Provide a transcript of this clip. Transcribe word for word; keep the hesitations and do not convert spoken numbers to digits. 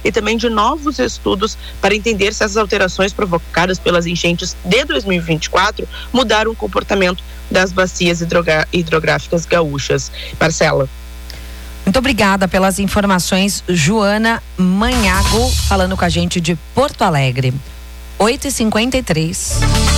e também de novos estudos para entender se essas alterações provocadas pelas enchentes de dois mil e vinte e quatro mudaram o comportamento das bacias hidrogra- hidrográficas gaúchas. Marcela. Muito obrigada pelas informações, Joana Manhago, falando com a gente de Porto Alegre. oito e cinquenta e três.